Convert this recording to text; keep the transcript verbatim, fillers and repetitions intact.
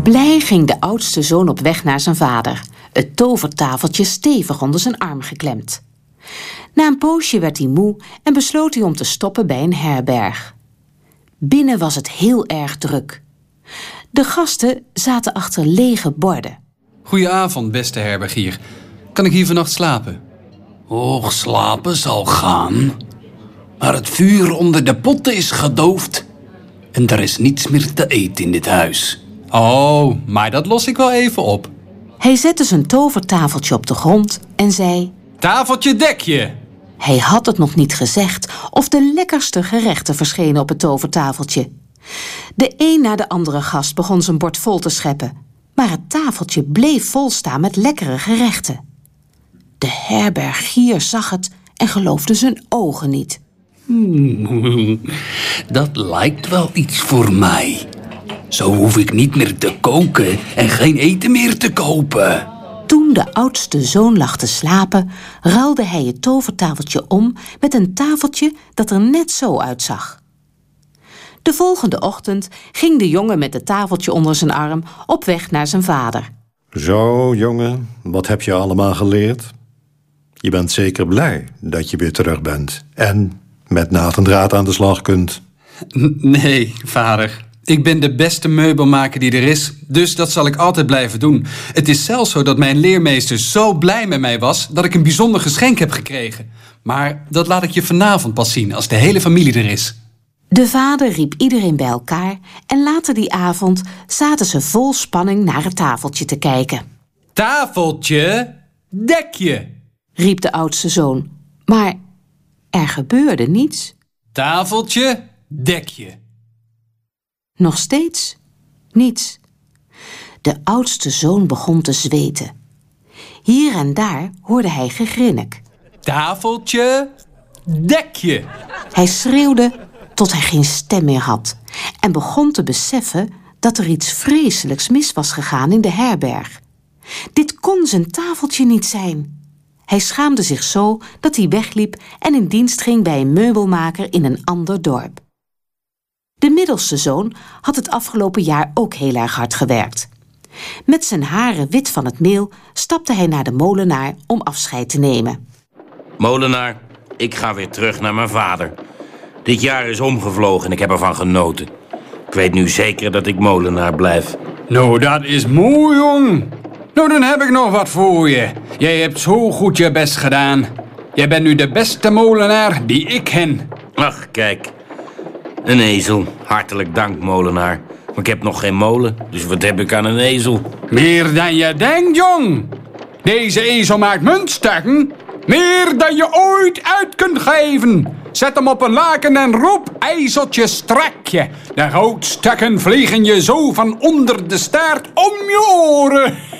Blij ging de oudste zoon op weg naar zijn vader, het tovertafeltje stevig onder zijn arm geklemd. Na een poosje werd hij moe en besloot hij om te stoppen bij een herberg. Binnen was het heel erg druk. De gasten zaten achter lege borden. Goedenavond, beste herbergier. Kan ik hier vannacht slapen? Och, slapen zal gaan. Maar het vuur onder de potten is gedoofd. En er is niets meer te eten in dit huis. Oh, maar dat los ik wel even op. Hij zette zijn tovertafeltje op de grond en zei... Tafeltje, dek je! Hij had het nog niet gezegd of de lekkerste gerechten verschenen op het tovertafeltje. De een na de andere gast begon zijn bord vol te scheppen. Maar het tafeltje bleef vol staan met lekkere gerechten. De herbergier zag het en geloofde zijn ogen niet. Hmm, dat lijkt wel iets voor mij. Zo hoef ik niet meer te koken en geen eten meer te kopen. Toen de oudste zoon lag te slapen, ruilde hij het tovertafeltje om met een tafeltje dat er net zo uitzag. De volgende ochtend ging de jongen met het tafeltje onder zijn arm op weg naar zijn vader. Zo, jongen, wat heb je allemaal geleerd? Je bent zeker blij dat je weer terug bent en met naad en draad aan de slag kunt. Nee, vader. Ik ben de beste meubelmaker die er is, dus dat zal ik altijd blijven doen. Het is zelfs zo dat mijn leermeester zo blij met mij was dat ik een bijzonder geschenk heb gekregen. Maar dat laat ik je vanavond pas zien, als de hele familie er is. De vader riep iedereen bij elkaar en later die avond zaten ze vol spanning naar het tafeltje te kijken. Tafeltje, dek je! Riep de oudste zoon, maar er gebeurde niets. Tafeltje, dek je! Nog steeds niets. De oudste zoon begon te zweten. Hier en daar hoorde hij gegrinnik. Tafeltje, dek je! Hij schreeuwde tot hij geen stem meer had en begon te beseffen dat er iets vreselijks mis was gegaan in de herberg. Dit kon zijn tafeltje niet zijn. Hij schaamde zich zo dat hij wegliep en in dienst ging bij een meubelmaker in een ander dorp. De middelste zoon had het afgelopen jaar ook heel erg hard gewerkt. Met zijn haren wit van het meel stapte hij naar de molenaar om afscheid te nemen. Molenaar, ik ga weer terug naar mijn vader. Dit jaar is omgevlogen en ik heb ervan genoten. Ik weet nu zeker dat ik molenaar blijf. Nou, dat is mooi, jong. Nou, dan heb ik nog wat voor je. Jij hebt zo goed je best gedaan. Jij bent nu de beste molenaar die ik ken. Ach, kijk. Een ezel. Hartelijk dank, molenaar. Maar ik heb nog geen molen, dus wat heb ik aan een ezel? Meer dan je denkt, jong. Deze ezel maakt muntstukken. Meer dan je ooit uit kunt geven. Zet hem op een laken en roep, ezeltje, strek je. De goudstukken vliegen je zo van onder de staart om je oren.